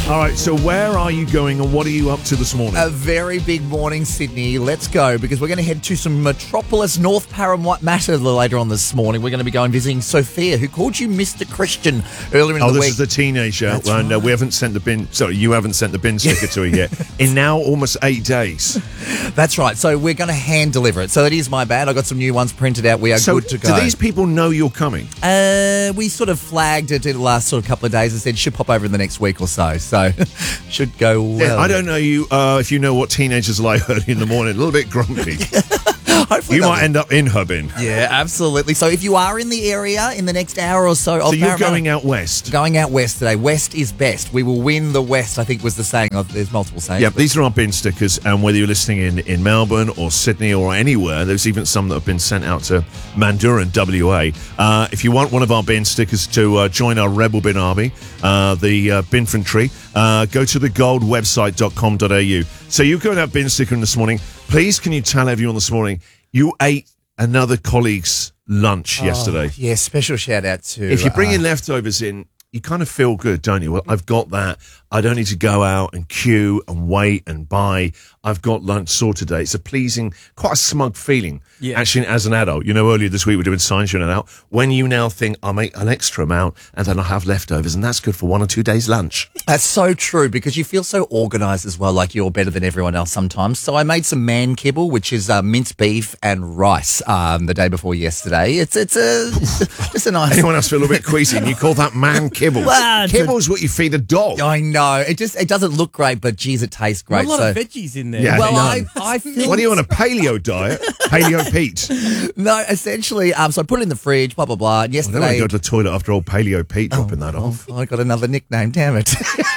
All right, so where are you going and what are you up to this morning? A very big morning, Sydney. Let's go, because we're going to head to some Metropolis, North Parramatta later on this morning. We're going to be going visiting Sophia, who called you Mr. Christian earlier in the week. Oh, this is the teenager. And we haven't sent the bin. Sorry, you haven't sent the bin sticker to her yet. In now almost 8 days. That's right. So we're going to hand deliver it. So that is my bad. I got some new ones printed out. We are good to go. Do these people know you're coming? We sort of flagged it in the last sort of couple of days and said should pop over in the next week or so. So should go well. Yeah, I don't know if you know what teenagers are like early in the morning. A little bit grumpy. You might end up in her bin. Yeah, absolutely. So if you are in the area in the next hour or so... So you're going out west? Going out west today. West is best. We will win the West, I think was the saying. There's multiple sayings. Yeah, these are our bin stickers, and whether you're listening in Melbourne or Sydney or anywhere, there's even some that have been sent out to Manduran, WA. If you want one of our bin stickers to join our Rebel Bin Army, the Binfantry, go to thegoldwebsite.com.au. So you're going to have bin sticker this morning. Please, can you tell everyone this morning, you ate another colleague's lunch yesterday. Yeah, special shout out to... If you bring your leftovers in, you kind of feel good, don't you? Well, I've got that. I don't need to go out and queue and wait and buy. I've got lunch sorted today. It's a pleasing, quite a smug feeling, actually, as an adult. You know, earlier this week we were doing science unit out. When you now think, I'll make an extra amount and then I'll have leftovers, and that's good for 1 or 2 days' lunch. That's so true, because you feel so organised as well, like you're better than everyone else sometimes. So I made some man kibble, which is minced beef and rice the day before yesterday. It's just a nice... Anyone else feel a little bit queasy and you call that man kibble? Well, Kibble's what you feed a dog. I know. It doesn't look great, but geez, it tastes great. A lot of veggies in there. Yeah, well, none. I feel... What are you on, a paleo diet? Paleo Pete? No, essentially, so I put it in the fridge, blah, blah, blah. And I don't want yesterday... to go to the toilet after old Paleo Pete dropping that off. I got another nickname, damn it.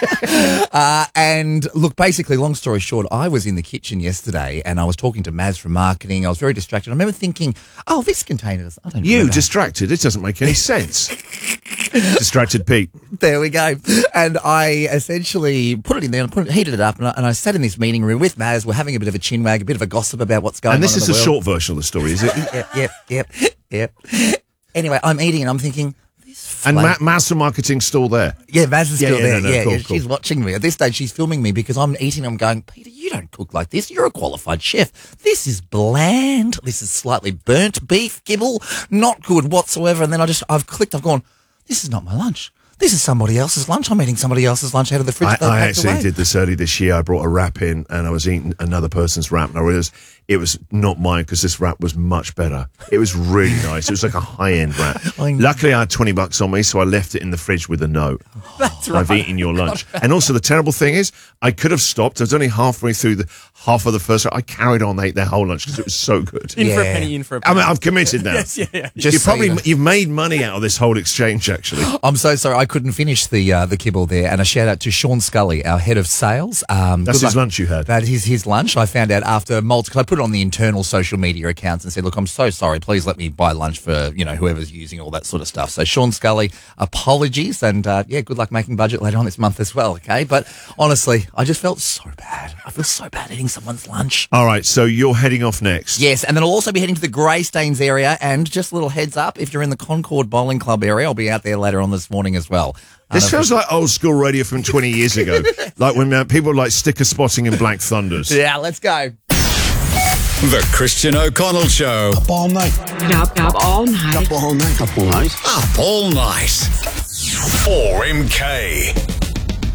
And look, basically, long story short, I was in the kitchen yesterday and I was talking to Maz from marketing. I was very distracted. I remember thinking, this containers. I don't know. You distracted? It doesn't make any sense. Distracted Pete. There we go. And I essentially put it in there and heated it up. And I sat in this meeting room with Maz. We're having a bit of a chinwag, a bit of a gossip about what's going on. And this is the the world. short version of the story, is it? Yep. Anyway, I'm eating and I'm thinking, and Master Marketing's still there? Yeah, Maz is still there. Cool. She's watching me. At this stage, she's filming me because I'm eating. I'm going, Peter, you don't cook like this. You're a qualified chef. This is bland. This is slightly burnt beef kibble. Not good whatsoever. And then I've clicked. I've gone, this is not my lunch. This is somebody else's lunch. I'm eating somebody else's lunch out of the fridge. I actually did this early this year. I brought a wrap in and I was eating another person's wrap, and I realized it was not mine because this wrap was much better. It was really nice. It was like a high-end wrap. Luckily, I had $20 on me, so I left it in the fridge with a note. That's right. I've eaten your lunch. And also, the terrible thing is, I could have stopped. I was only halfway through half of the first wrap. I carried on, ate their whole lunch because it was so good. In for a penny, in for a penny. I mean, I've committed now. Yes, yeah. You've made money out of this whole exchange, actually. I'm so sorry. I couldn't finish the kibble there. And a shout out to Sean Scully, our head of sales. That's his lunch you had. That is his lunch. I found out after because I put it on the internal social media accounts and said, look, I'm so sorry. Please let me buy lunch for, whoever's using all that sort of stuff. So Sean Scully, apologies. And good luck making budget later on this month as well. Okay. But honestly, I just felt so bad. I feel so bad eating someone's lunch. All right. So you're heading off next. Yes. And then I'll also be heading to the Greystanes area. And just a little heads up, if you're in the Concord Bowling Club area, I'll be out there later on this morning as well. This feels like old school radio from 20 years ago. Like when people like sticker spotting in Black Thunders. Yeah, let's go. The Christian O'Connell Show. Up all night. Up all night. Up all night. Up all night. Up all night. 4MK.